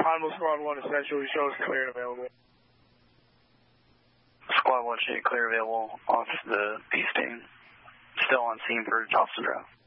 Honorable Squad 1 essentially shows clear and available. Squad 1 should clear available off the peace team. Still on scene for Johnson Drive.